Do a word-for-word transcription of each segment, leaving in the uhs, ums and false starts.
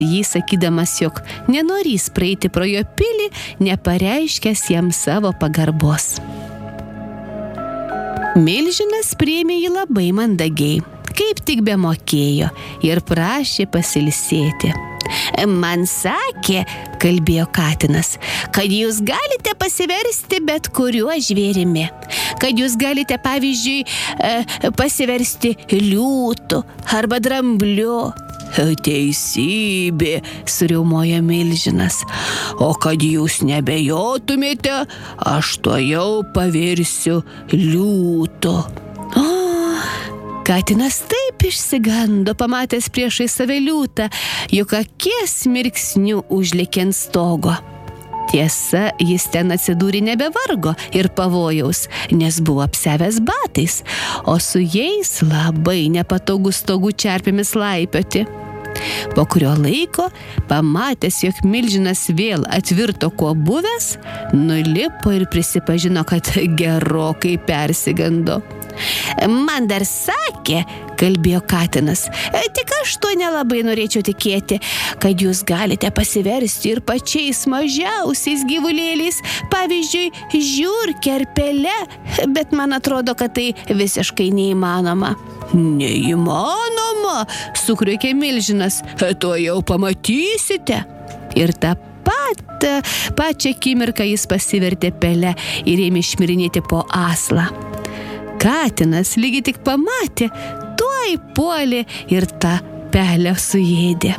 jį sakydamas, jog nenorys praeiti pro jo pilį, nepareiškęs jam savo pagarbos. Milžinas priėmė jį labai mandagiai, kaip tik be mokėjo, ir prašė pasilsėti. Man sakė, kalbėjo katinas, kad jūs galite pasiversti bet kuriuo žvėrimi, kad jūs galite, pavyzdžiui, pasiversti liūtu arba drambliu. Teisybė, suriaumojo Milžinas, o kad jūs nebejotumėte, aš tuojau pavirsiu liūtu. O, katinas taip išsigando, pamatęs priešai save liūtą, juk akies mirksniu užlėkė ant stogo. Tiesa, jis ten atsidūrė nebevargo ir pavojaus, nes buvo apsiavęs batais, o su jais labai nepatogu stogų čerpėmis laipioti. Po kurio laiko, pamatęs, jog Milžinas vėl atvirto kuo buvęs, nulipo ir prisipažino, kad gerokai persigando. Man dar sakė, kalbėjo katinas, tik aš to nelabai norėčiau tikėti, kad jūs galite pasiversti ir pačiais mažiausiais gyvulėliais, pavyzdžiui, žiurke ar pele, bet man atrodo, kad tai visiškai neįmanoma. Neįmanoma, sukriekė Milžinas, to jau pamatysite. Ir tą pat, pačią akimirką jis pasivertė pele ir ėmė šmirinėti po aslą. Katinas lygiai tik pamatė, tuoj puolė ir tą pelę suėdė.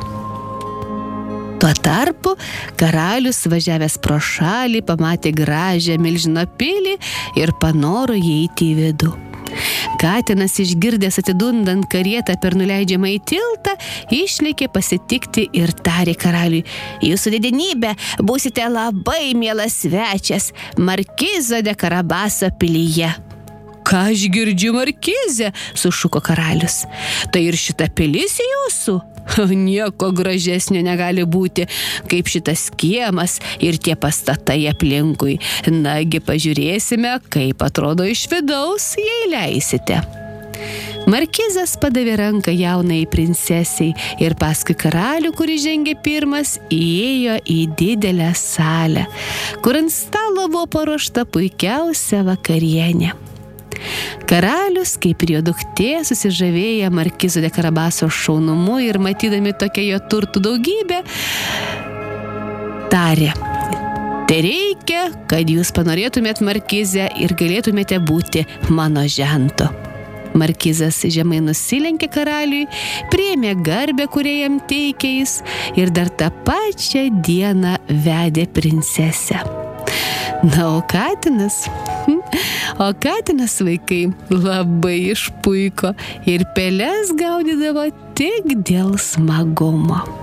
Tuo tarpu karalius, važiavęs pro šalį, pamatė gražią Milžino pilį ir panoro įeiti į vidų. Katinas, išgirdęs atidundant karietą per nuleidžiamą į tiltą, išlėkė pasitikti ir tarė karaliui: Jūsų didenybė, būsite labai mielas svečias Markizo de Karabaso pilyje. Ką aš girdžiu, Markize, sušuko karalius. Tai ir šita pilis jūsų? Nieko gražesnio negali būti, kaip šitas kiemas ir tie pastatai aplinkui. Nagi, pažiūrėsime, kaip atrodo iš vidaus, jei leisite. Markizas padavė ranką jaunai princesiai ir paskui karalių, kuris žengė pirmas, įėjo į didelę salę, kur ant stalo buvo paruošta puikiausia vakarienė. Karalius, kaip ir jo duktė, susižavėję Markizo de Karabaso šaunumu ir matydami tokią jo turtų daugybę, tarė: Tai reikia, kad jūs panorėtumėt Markize ir galėtumėte būti mano žentu. Markizas žemai nusilenkė karaliui, priėmė garbę, kurią jam teikė jis, ir dar tą pačią dieną vedė princesę. Na, o katinas, o katinas, vaikai, labai išpuiko ir peles gaudydavo tik dėl smagumo.